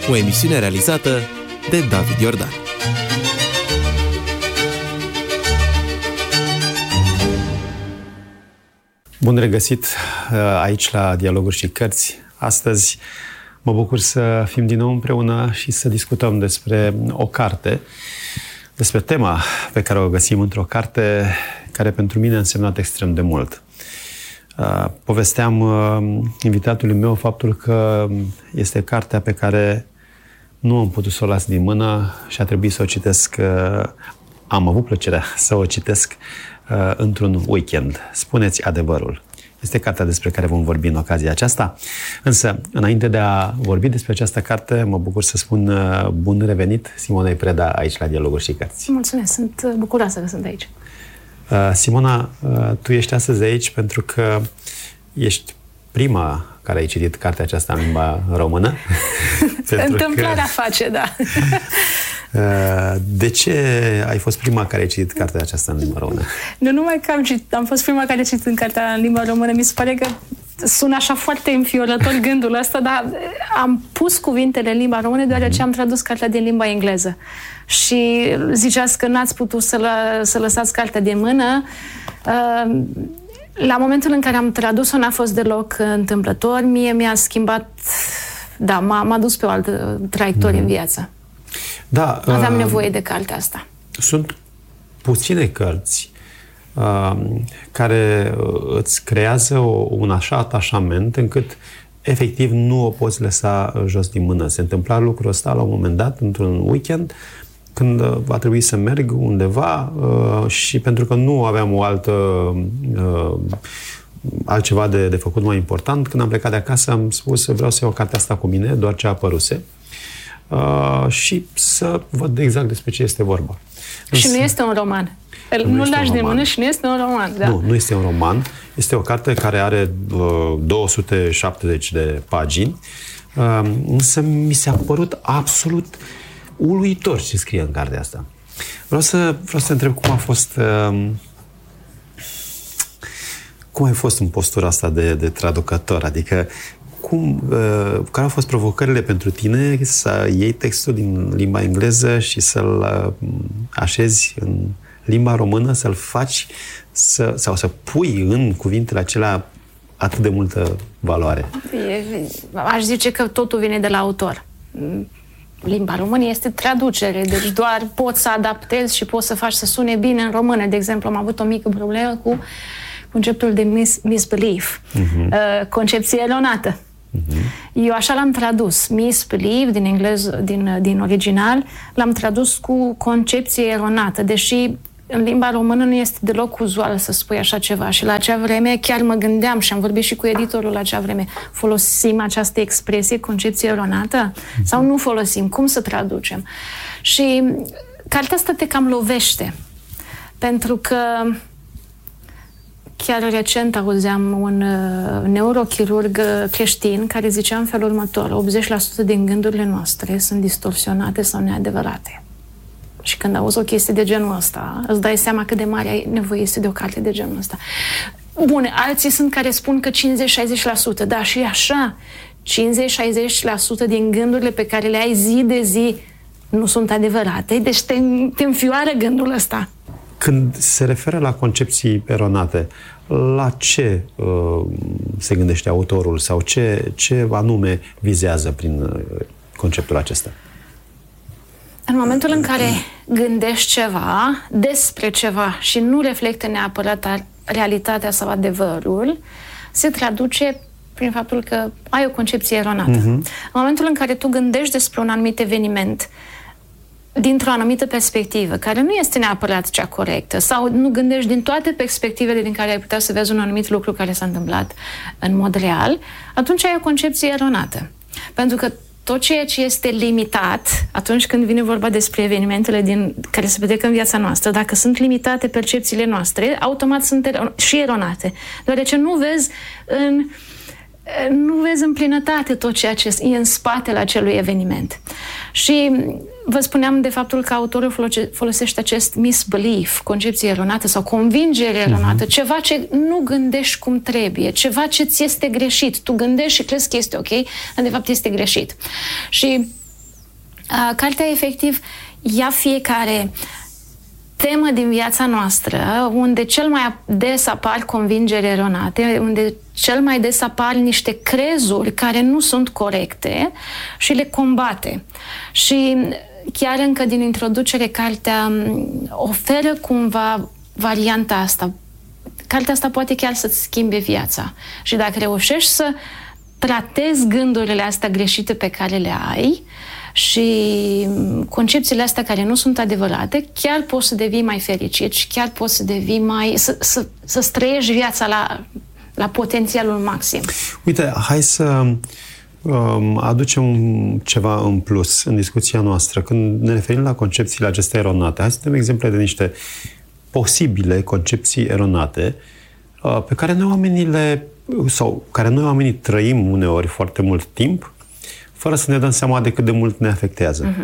o emisiune realizată de David Iordan. Bun regăsit aici la Dialoguri și Cărți. Astăzi mă bucur să fim din nou împreună și să discutăm despre o carte, despre tema pe care o găsim într-o carte care pentru mine a însemnat extrem de mult. Povesteam invitatului meu faptul că este cartea pe care nu am putut să o las din mână și a trebuit să o citesc. Am avut plăcerea să o citesc într-un weekend. Spuneți adevărul. Este cartea despre care vom vorbi în ocazia aceasta. Însă, înainte de a vorbi despre această carte, mă bucur să spun bun revenit Simonei Preda aici la Dialoguri și Cărți. Mulțumesc, sunt bucuroasă că sunt aici. Simona, tu ești astăzi aici pentru că ești prima care ai citit cartea aceasta în limba română. Întâmplarea face, da. De ce ai fost prima care ai citit cartea aceasta în limba română? Nu numai că am fost prima care a citit în cartea în limba română, mi se pare că sună așa foarte înfiorător gândul ăsta, dar am pus cuvintele în limba română deoarece am tradus cartea din limba engleză. Și ziceați că n-ați putut să lăsați cartea din mână. La momentul în care am tradus-o n-a fost deloc întâmplător. Mie mi-a schimbat, da, m-a dus pe o altă traiectorie în viață. Da, aveam nevoie de cartea asta. Sunt puține cărți care îți creează un așa atașament încât efectiv nu o poți lăsa jos din mână. Se întâmpla lucrul ăsta la un moment dat, într-un weekend, când va trebui să merg undeva și pentru că nu aveam o altă altceva de făcut mai important, când am plecat de acasă am spus vreau să iau cartea asta cu mine, doar ce apăruse, și să văd exact despre ce este vorba. Și nu este un roman. Nu-l lași de mână și nu este un roman. Da. Nu este un roman. Este o carte care are 270 de pagini, însă mi s-a părut absolut uluitor ce scrie în cartea asta. Vreau să întreb cum ai fost în postura asta de traducător, adică care au fost provocările pentru tine să iei textul din limba engleză și să-l așezi în limba română, să-l faci sau să pui în cuvintele acelea atât de multă valoare? Aș zice că totul vine de la autor. Limba română este traducere, deci doar poți să adaptezi și poți să faci să sune bine în română. De exemplu, am avut o mică problemă cu conceptul de misbelief, concepție eronată. Eu așa l-am tradus. Misbelief din engleză, din original, l-am tradus cu concepție eronată, deși în limba română nu este deloc uzual să spui așa ceva. Și la acea vreme chiar mă gândeam și am vorbit și cu editorul la acea vreme. Folosim această expresie, concepție eronată? Sau nu folosim? Cum să traducem? Și cartea asta te cam lovește. Pentru că chiar recent auzeam un neurochirurg creștin care zicea în felul următor: 80% din gândurile noastre sunt distorsionate sau neadevărate. Și când auzi o chestie de genul ăsta, îți dai seama cât de mare nevoie este de o carte de genul ăsta. Bun, alții sunt care spun că 50-60%, da, și așa, 50-60% din gândurile pe care le ai zi de zi nu sunt adevărate, deci te înfioară gândul ăsta. Când se referă la concepții eronate, la ce se gândește autorul sau ce anume vizează prin conceptul acesta? În momentul în care gândești ceva despre ceva și nu reflectă neapărat realitatea sau adevărul, se traduce prin faptul că ai o concepție eronată. În momentul în care tu gândești despre un anumit eveniment dintr-o anumită perspectivă, care nu este neapărat cea corectă, sau nu gândești din toate perspectivele din care ai putea să vezi un anumit lucru care s-a întâmplat în mod real, atunci ai o concepție eronată. Pentru că tot ceea ce este limitat, atunci când vine vorba despre evenimentele care se petrec în viața noastră, dacă sunt limitate percepțiile noastre, automat sunt și eronate. Deoarece nu vezi în plinătate tot ceea ce e în spatele acelui eveniment. Și vă spuneam de faptul că autorul folosește acest misbelief, concepție eronată sau convingere eronată, ceva ce nu gândești cum trebuie, ceva ce ți este greșit. Tu gândești și crezi că este ok, dar de fapt este greșit. Și Cartea, efectiv, ia fiecare temă din viața noastră, unde cel mai des apar convingeri eronate, unde cel mai des apar niște crezuri care nu sunt corecte și le combate. Și chiar încă din introducere, cartea oferă cumva varianta asta. Cartea asta poate chiar să-ți schimbe viața. Și dacă reușești să tratezi gândurile astea greșite pe care le ai și concepțiile astea care nu sunt adevărate, chiar poți să devii mai fericit și chiar poți să devii mai... să trăiești viața la potențialul maxim. Uite, hai să aducem ceva în plus în discuția noastră. Când ne referim la concepțiile acestea eronate, hai să dăm exemple de niște posibile concepții eronate pe care noi oamenii trăim uneori foarte mult timp fără să ne dăm seama de cât de mult ne afectează.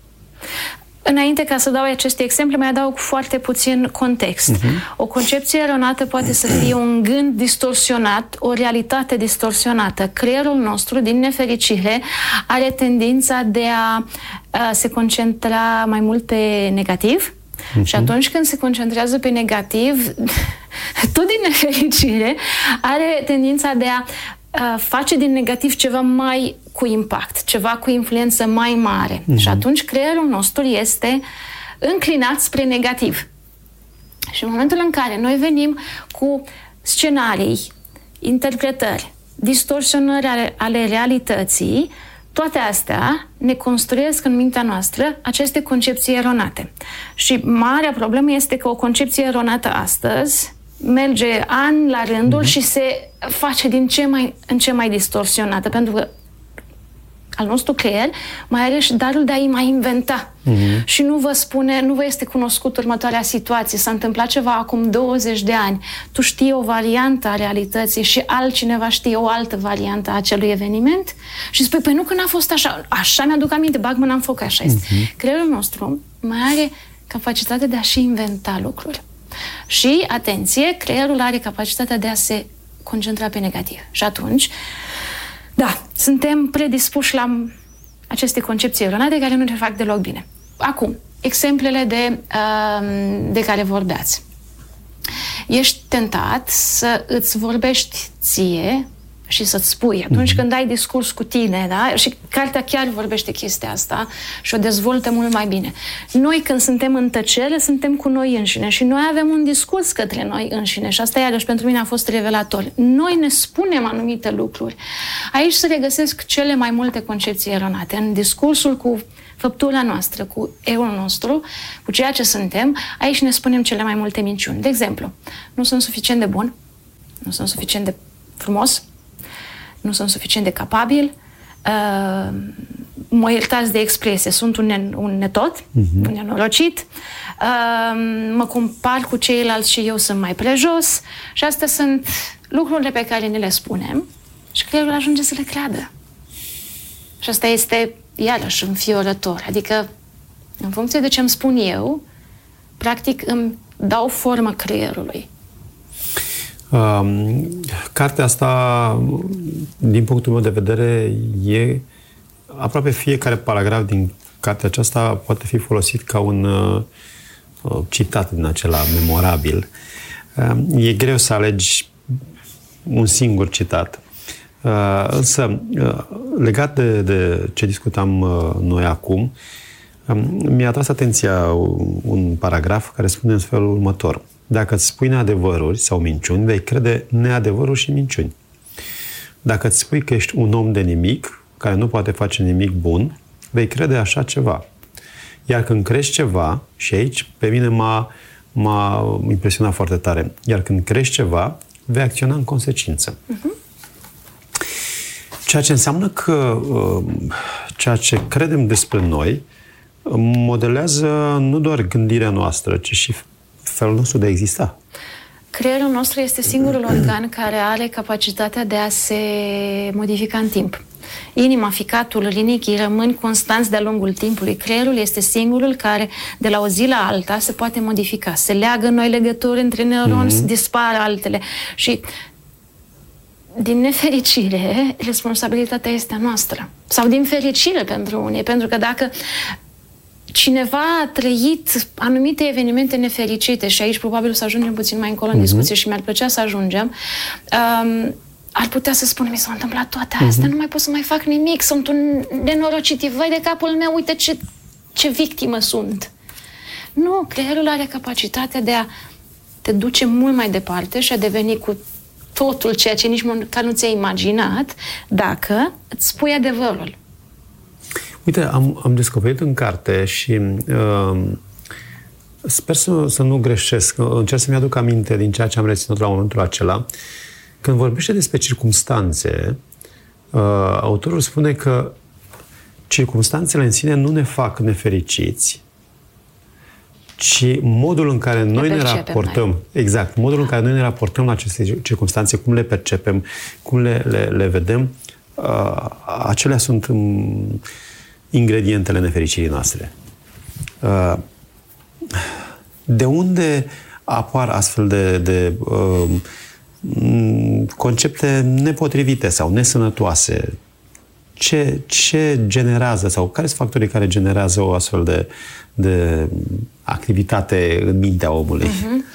Înainte ca să dau aceste exemple, mai adaug foarte puțin context. O concepție eronată poate să fie un gând distorsionat, o realitate distorsionată. Creierul nostru, din nefericire, are tendința de a se concentra mai mult pe negativ. Și atunci când se concentrează pe negativ, tot din nefericire, are tendința de a face din negativ ceva mai cu impact, ceva cu influență mai mare. Și atunci creierul nostru este înclinat spre negativ. Și în momentul în care noi venim cu scenarii, interpretări, distorsionări ale realității, toate astea ne construiesc în mintea noastră aceste concepții eronate. Și marea problemă este că o concepție eronată astăzi merge ani la rândul și se face din în ce mai distorsionată, pentru că al nostru creier mai are și darul de a-i mai inventa. Și nu vă este cunoscut următoarea situație. S-a întâmplat ceva acum 20 de ani. Tu știi o variantă a realității și altcineva știe o altă variantă a acelui eveniment și spui, păi nu că n-a fost așa. Așa mi-aduc aminte, bag mâna în foc, așa este. Creierul nostru mai are capacitatea de a și inventa lucruri. Și, atenție, creierul are capacitatea de a se concentra pe negativ. Și atunci, da, suntem predispuși la aceste concepții eronate care nu ne fac deloc bine. Acum, exemplele de care vorbeați. Ești tentat să îți vorbești ție și să-ți spui atunci când ai discurs cu tine, da? Și cartea chiar vorbește chestia asta și o dezvoltă mult mai bine. Noi când suntem în tăcere, suntem cu noi înșine și noi avem un discurs către noi înșine și asta iarăși pentru mine a fost revelator. Noi ne spunem anumite lucruri. Aici se regăsesc cele mai multe concepții eronate. În discursul cu făptura noastră, cu eul nostru, cu ceea ce suntem, aici ne spunem cele mai multe minciuni. De exemplu, nu sunt suficient de bun, nu sunt suficient de frumos, nu sunt suficient de capabil, mă iertați de expresie, sunt un netot, un nenorocit, mă compar cu ceilalți și eu sunt mai prejos și astea sunt lucrurile pe care ne le spunem și creierul ajunge să le creadă. Și asta este iarăși înfiorător. Adică, în funcție de ce îmi spun eu, practic îmi dau formă creierului. Cartea asta, din punctul meu de vedere, e aproape fiecare paragraf din cartea aceasta poate fi folosit ca un citat din acela memorabil. E greu să alegi un singur citat. Însă, legat de ce discutam noi acum, mi-a atras atenția un paragraf care spune în felul următor. Dacă îți spui neadevăruri sau minciuni, vei crede neadevăruri și minciuni. Dacă îți spui că ești un om de nimic, care nu poate face nimic bun, vei crede așa ceva. Iar când crești ceva, și aici pe mine m-a impresionat foarte tare, iar când crești ceva, vei acționa în consecință. Ceea ce înseamnă că ceea ce credem despre noi modelează nu doar gândirea noastră, ci și felul nostru de a exista. Creierul nostru este singurul organ care are capacitatea de a se modifica în timp. Inima, ficatul, rinichii rămân constanți de-a lungul timpului. Creierul este singurul care, de la o zi la alta, se poate modifica. Se leagă noi legături între neuroni, dispar altele. Și din nefericire, responsabilitatea este a noastră. Sau din fericire pentru unii, pentru că dacă cineva a trăit anumite evenimente nefericite, și aici probabil o să ajungem puțin mai încolo în discuție și mi-ar plăcea să ajungem, ar putea să spună, mi s-au întâmplat toate astea, nu mai pot să mai fac nimic, sunt un nenorocit, vai de capul meu, uite ce victimă sunt. Nu, creierul are capacitatea de a te duce mult mai departe și a deveni cu totul ceea ce nici măcar nu ți-ai imaginat dacă îți spui adevărul. Uite, am descoperit în carte și sper să nu greșesc, încerc să-mi aduc aminte din ceea ce am reținut la momentul acela. Când vorbește despre circumstanțe, autorul spune că circumstanțele în sine nu ne fac nefericiți, ci modul în care noi ne raportăm, exact, modul în care noi ne raportăm la aceste circumstanțe, cum le percepem, cum le vedem, acelea sunt ingredientele nefericirii noastre. De unde apar astfel de concepte nepotrivite sau nesănătoase? Ce generează sau care sunt factorii care generează o astfel de activitate în mintea omului?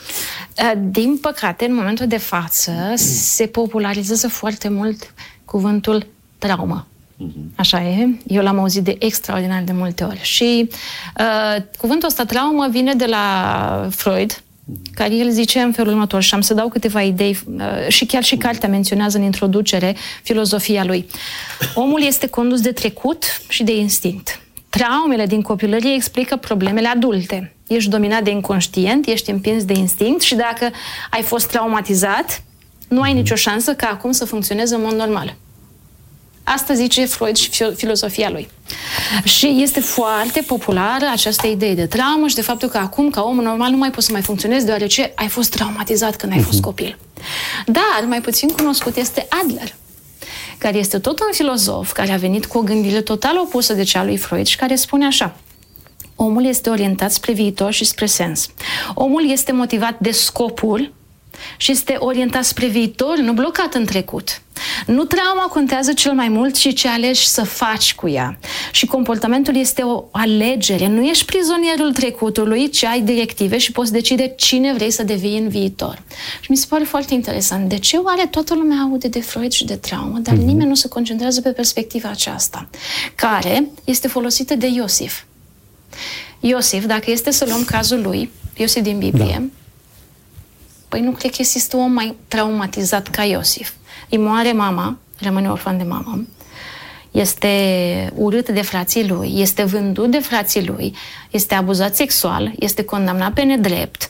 Din păcate, în momentul de față, se popularizează foarte mult cuvântul traumă. Așa e. Eu l-am auzit de extraordinar de multe ori. Și cuvântul ăsta traumă vine de la Freud, care el zice în felul următor, și am să dau câteva idei, și chiar și cartea menționează în introducere filozofia lui. Omul este condus de trecut și de instinct. Traumele din copilărie explică problemele adulte. Ești dominat de inconștient, ești împins de instinct și dacă ai fost traumatizat, nu ai nicio șansă ca acum să funcționezi în mod normal. Asta zice Freud și filozofia lui. Și este foarte populară această idee de traumă și de faptul că acum, ca om normal, nu mai poți să mai funcționezi deoarece ai fost traumatizat când ai fost copil. Dar mai puțin cunoscut este Adler, care este tot un filozof care a venit cu o gândire total opusă de cea lui Freud și care spune așa: omul este orientat spre viitor și spre sens. Omul este motivat de scopul și este orientat spre viitor, nu blocat în trecut. Nu trauma contează cel mai mult, ci ce alegi să faci cu ea. Și comportamentul este o alegere. Nu ești prizonierul trecutului, ci ai directive și poți decide cine vrei să devii în viitor. Și mi se pare foarte interesant. De ce oare toată lumea aude de Freud și de traumă, dar nimeni nu se concentrează pe perspectiva aceasta, care este folosită de Iosif. Iosif, dacă este să luăm cazul lui, Iosif din Biblie, păi nu cred că există om mai traumatizat ca Iosif. Îi moare mama, rămâne orfan de mamă, este urât de frații lui, este vândut de frații lui, este abuzat sexual, este condamnat pe nedrept.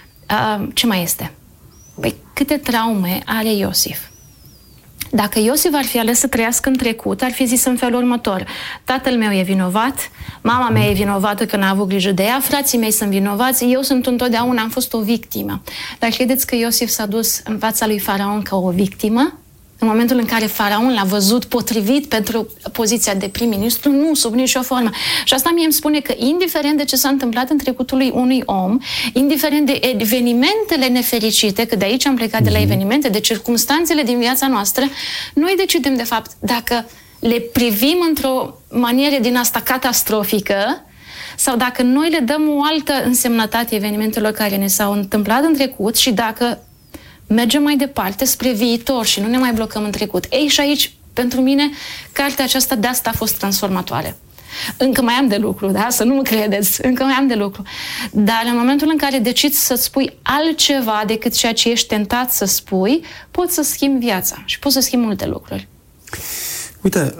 Ce mai este? Păi câte traume are Iosif? Dacă Iosif ar fi ales să trăiască în trecut, ar fi zis în felul următor: tatăl meu e vinovat, mama mea e vinovată că n-a avut grijă de ea, frații mei sunt vinovați, eu sunt întotdeauna, am fost o victimă. Dar credeți că Iosif s-a dus în fața lui Faraon ca o victimă? În momentul în care Faraon l-a văzut potrivit pentru poziția de prim-ministru, nu, sub nicio formă. Și asta mie îmi spune că, indiferent de ce s-a întâmplat în trecutul lui unui om, indiferent de evenimentele nefericite, că de aici am plecat de la evenimente, de circumstanțele din viața noastră, noi decidem, de fapt, dacă le privim într-o manieră din asta catastrofică sau dacă noi le dăm o altă însemnătate evenimentelor care ne s-au întâmplat în trecut și dacă mergem mai departe spre viitor și nu ne mai blocăm în trecut. Ei, și aici, pentru mine, cartea aceasta de asta a fost transformatoare. Încă mai am de lucru, da? Să nu mă credeți, încă mai am de lucru. Dar în momentul în care decizi să spui altceva decât ceea ce ești tentat să spui, poți să schimbi viața și poți să schimbi multe lucruri. Uite,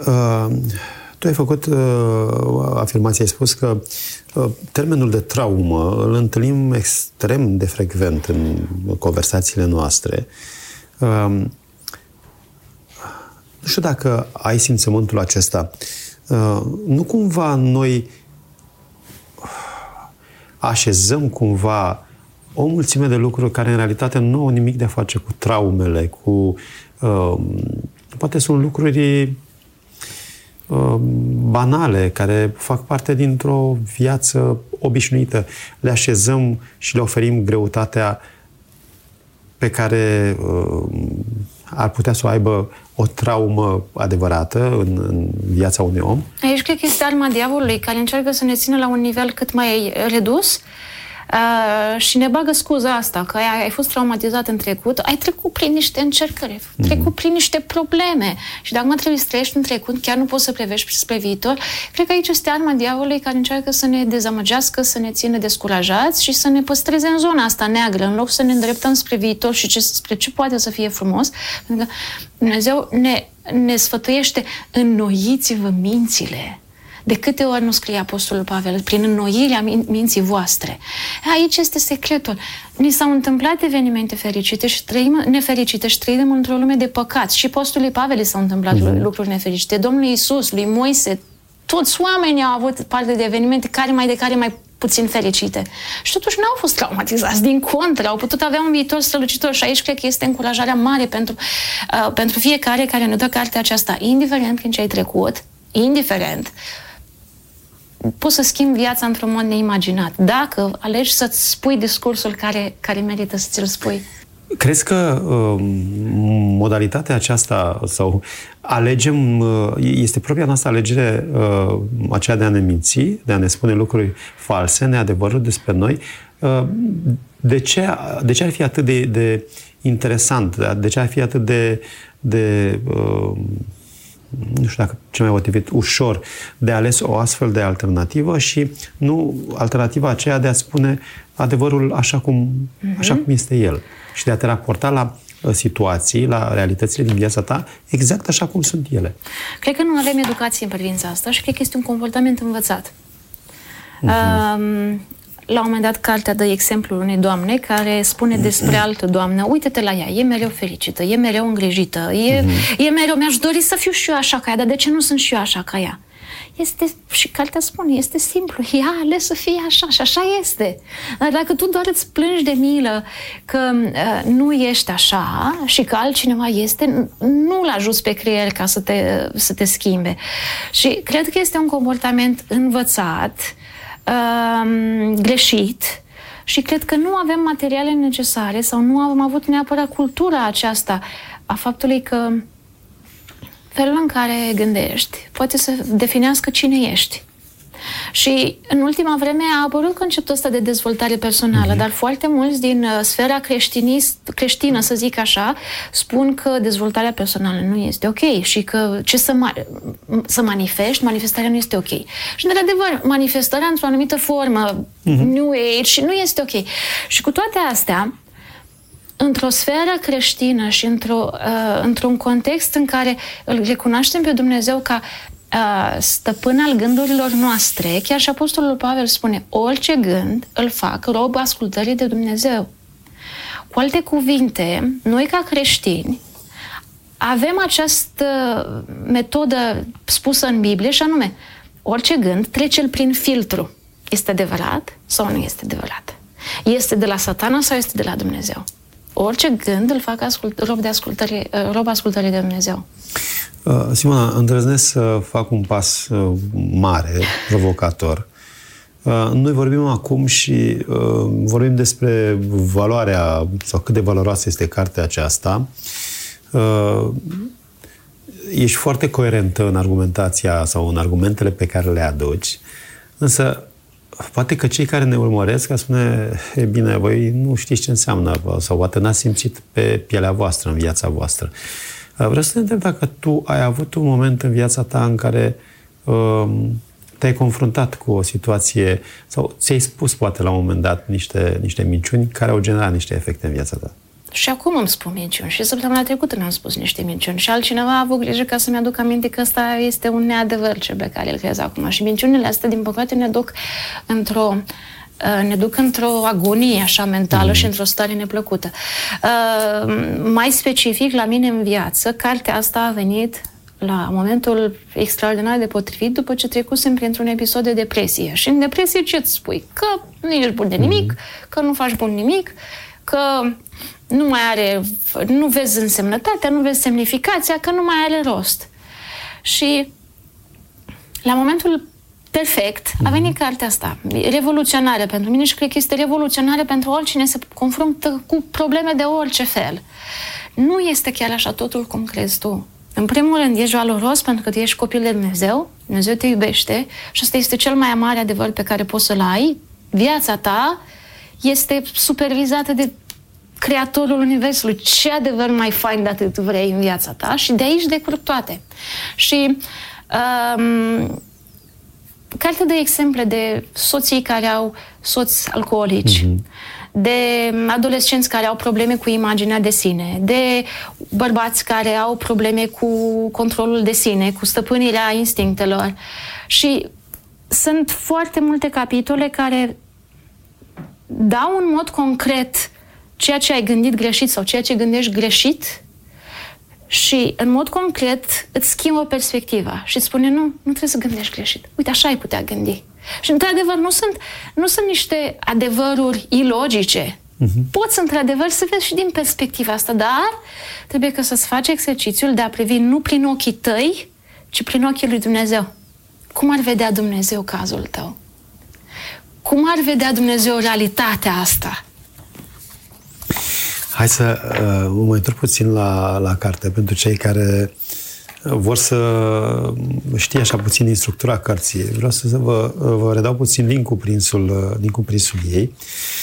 tu ai făcut afirmația, ai spus că termenul de traumă îl întâlnim extrem de frecvent în conversațiile noastre. Nu știu dacă ai simțământul acesta. Nu cumva noi așezăm cumva o mulțime de lucruri care în realitate nu au nimic de a face cu traumele, cu poate sunt lucruri banale, care fac parte dintr-o viață obișnuită. Le așezăm și le oferim greutatea pe care ar putea să aibă o traumă adevărată în viața unui om? Aici cred că este arma diavolului, care încearcă să ne țină la un nivel cât mai redus și ne bagă scuza asta, că ai fost traumatizat în trecut, ai trecut prin niște încercări, ai trecut prin niște probleme și dacă trebuie să trăiești în trecut, chiar nu poți să prevești spre viitor. Cred că aici este arma diavolului care încearcă să ne dezamăgească, să ne țină descurajați și să ne păstreze în zona asta neagră, în loc să ne îndreptăm spre viitor și spre ce poate să fie frumos, pentru că Dumnezeu ne sfătuiește: înnoiți-vă mințile. De câte ori nu scrie Apostolul Pavel? Prin înnoirea minții voastre. Aici este secretul. Ni s-au întâmplat evenimente fericite și nefericite și trăim într-o lume de păcat. Și Apostolului Pavel i s-au întâmplat lucruri nefericite. Domnul Iisus, lui Moise, toți oamenii au avut parte de evenimente care mai puțin fericite. Și totuși n-au fost traumatizați. Din contră, au putut avea un viitor strălucitor. Și aici cred că este încurajarea mare pentru fiecare care ne dă cartea aceasta. Indiferent prin ce ai trecut, poți să schimbi viața într-un mod neimaginat. Dacă alegi să-ți spui discursul care merită să ți-l spui. Crezi că modalitatea aceasta sau este propria noastră alegere aceea de a ne minți, de a ne spune lucruri false, neadevăruri despre noi? De ce ar fi atât de interesant? De ce ar fi atât de nu știu dacă cel mai potrivit, ușor de ales o astfel de alternativă și nu alternativa aceea de a spune adevărul așa cum este el și de a te raporta la situații, la realitățile din viața ta exact așa cum sunt ele. Cred că nu avem educație în privința asta și cred că este un comportament învățat. La un moment dat, cartea dă exemplul unei doamne care spune despre altă doamnă: uite-te la ea, e mereu fericită, e mereu îngrijită, e mereu, mi-aș dori să fiu și eu așa ca ea, dar de ce nu sunt și eu așa ca ea? Și cartea spune, este simplu, ea a ales să fie așa și așa este. Dar dacă tu doar îți plângi de milă că nu ești așa și că altcineva este, nu-l ajuți pe creier ca să te schimbe. Și cred că este un comportament învățat, greșit, și cred că nu avem materiale necesare sau nu am avut neapărat cultura aceasta a faptului că felul în care gândești poate să definească cine ești. Și în ultima vreme a apărut conceptul ăsta de dezvoltare personală, dar foarte mulți din sfera creștină, să zic așa, spun că dezvoltarea personală nu este ok și că să manifestarea nu este ok. Și, într-adevăr, manifestarea într-o anumită formă, New Age, nu este ok. Și cu toate astea, într-o sferă creștină și într-un context în care îl recunoaștem pe Dumnezeu ca stăpân al gândurilor noastre, chiar și Apostolul Pavel spune: orice gând îl fac rob ascultării de Dumnezeu. Cu alte cuvinte, noi ca creștini avem această metodă spusă în Biblie și anume, orice gând trece-l prin filtru. Este adevărat sau nu este adevărat? Este de la Satana sau este de la Dumnezeu? Orice gând îl fac rob ascultării de Dumnezeu. Simona, îndrăznesc să fac un pas mare, provocator. Noi vorbim acum și vorbim despre valoarea sau cât de valoroasă este cartea aceasta. Ești foarte coerentă în argumentația sau în argumentele pe care le aduci, însă poate că cei care ne urmăresc ar spune: e bine, voi nu știți ce înseamnă sau poate n-ați simțit pe pielea voastră, în viața voastră. Vreau să te întreb dacă tu ai avut un moment în viața ta în care te-ai confruntat cu o situație sau ți-ai spus poate la un moment dat niște minciuni care au generat niște efecte în viața ta. Și acum îmi spun minciuni. Și săptămâna trecută mi-am spus niște minciuni. Și altcineva a avut grijă ca să-mi aduc aminte că ăsta este un neadevăr cel pe care îl crez acum. Și minciunile astea, din păcate, ne duc într-o agonie așa mentală și într-o stare neplăcută. Mai specific, la mine în viață, cartea asta a venit la momentul extraordinar de potrivit după ce trecusem printr-un episod de depresie. Și în depresie ce-ți spui? Că nu ești bun de nimic, că nu faci bun nimic, că nu vezi însemnătatea, nu vezi semnificația, că nu mai are rost. Și la momentul perfect a venit cartea asta, revoluționară pentru mine și cred că este revoluționară pentru oricine se confruntă cu probleme de orice fel. nu este chiar așa totul cum crezi tu. În primul rând, ești valoros pentru că tu ești copil de Dumnezeu, Dumnezeu te iubește și ăsta este cel mai mare adevăr pe care poți să-l ai. Viața ta este supervizată de Creatorul Universului. Ce adevăr mai fain de atât vrei în viața ta? Și de aici decurg toate. Și carte de exemple de soții care au soți alcoolici, de adolescenți care au probleme cu imaginea de sine, de bărbați care au probleme cu controlul de sine, cu stăpânirea instinctelor. Și sunt foarte multe capitole care dau în mod concret ceea ce ai gândit greșit sau ceea ce gândești greșit și în mod concret îți schimbă perspectiva și îți spune nu trebuie să gândești greșit. Uite, așa ai putea gândi. Și într-adevăr nu sunt niște adevăruri ilogice. Poți într-adevăr să vezi și din perspectiva asta, dar trebuie că să-ți faci exercițiul de a privi nu prin ochii tăi, ci prin ochii lui Dumnezeu. Cum ar vedea Dumnezeu cazul tău? Cum ar vedea Dumnezeu realitatea asta? Hai să mă mai întorc puțin la carte pentru cei care vor să știe așa puțin din structura cărții. Vreau să vă redau puțin din cuprinsul ei,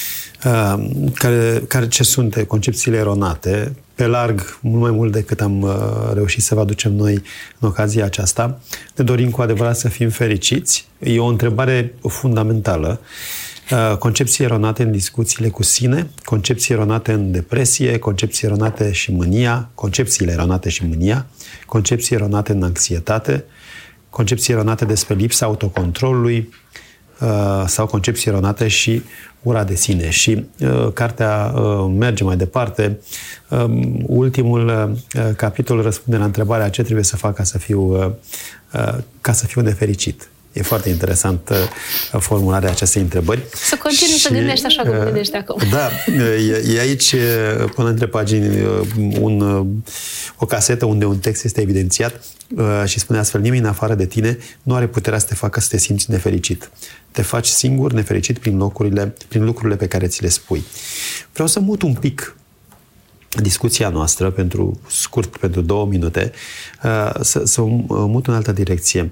care ce sunt concepțiile eronate, pe larg, mult mai mult decât am reușit să vă aducem noi în ocazia aceasta. Ne dorim cu adevărat să fim fericiți. E o întrebare fundamentală. Concepții eronate în discuțiile cu sine, concepții eronate în depresie, concepții eronate și mânia, concepțiile eronate și mânia, concepții eronate în anxietate, concepții eronate despre lipsa autocontrolului sau concepții eronate și ura de sine. Și cartea merge mai departe. Ultimul capitol răspunde la întrebarea ce trebuie să fac ca să fiu nefericit. E foarte interesant formularea acestei întrebări. Să continui să gândești așa cum gândești acum. Da, e aici, până între pagini, o casetă unde un text este evidențiat și spune astfel: nimeni în afară de tine nu are puterea să te facă să te simți nefericit. Te faci singur nefericit prin lucrurile pe care ți le spui. Vreau să mut un pic discuția noastră, pentru 2 minute, să mut în altă direcție.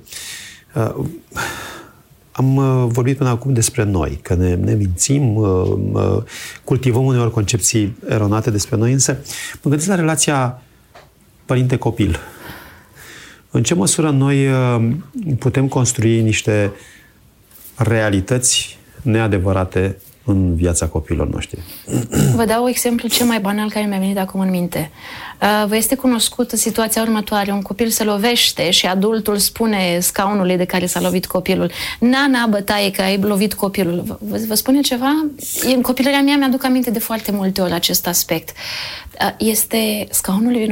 Am vorbit până acum despre noi, că ne mințim, cultivăm uneori concepții eronate despre noi, însă mă gândesc la relația părinte-copil. În ce măsură noi putem construi niște realități neadevărate în viața copiilor noștri? Vă dau exemplu cel mai banal care mi-a venit acum în minte. Vă este cunoscută situația următoare. Un copil se lovește și adultul spune scaunului de care s-a lovit copilul: Nana, bătaie că ai lovit copilul. Vă spune ceva? În copilăria mea mi-aduc aminte de foarte multe ori acest aspect. Este scaunul